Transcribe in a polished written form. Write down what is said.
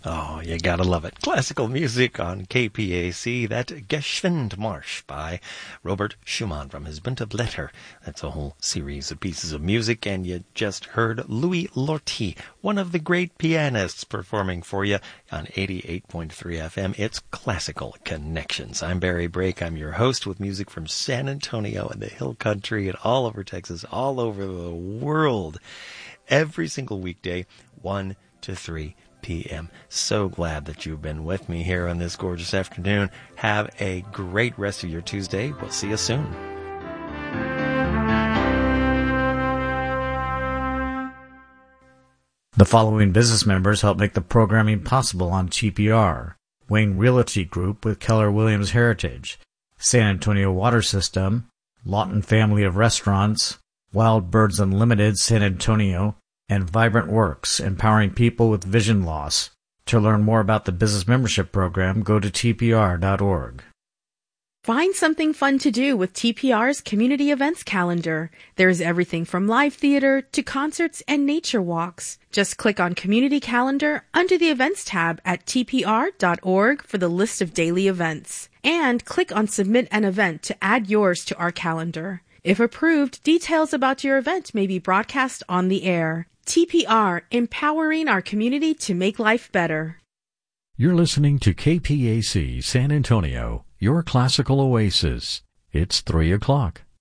Oh, you gotta love it. Classical music on KPAC. That Geschwindmarsch by Robert Schumann from his Bunte Blätter. That's a whole series of pieces of music, and you just heard Louis Lortie, one of the great pianists, performing for you on 88.3 FM. It's Classical Connections. I'm Barry Brake. I'm your host with music from San Antonio and the Hill Country and all over Texas, all over the world. Every single weekday, 1 to 3 p.m. So glad that you've been with me here on this gorgeous afternoon. Have a great rest of your Tuesday. We'll see you soon. The following business members help make the programming possible on TPR: Wayne Realty Group with Keller Williams Heritage, San Antonio Water System, Lawton Family of Restaurants, Wild Birds Unlimited San Antonio, and Vibrant Works, empowering people with vision loss. To learn more about the business membership program, go to tpr.org. Find something fun to do with TPR's community events calendar. There's everything from live theater to concerts and nature walks. Just click on Community Calendar under the Events tab at tpr.org for the list of daily events. And click on Submit an Event to add yours to our calendar. If approved, details about your event may be broadcast on the air. TPR, empowering our community to make life better. You're listening to KPAC San Antonio, your classical oasis. It's 3 o'clock.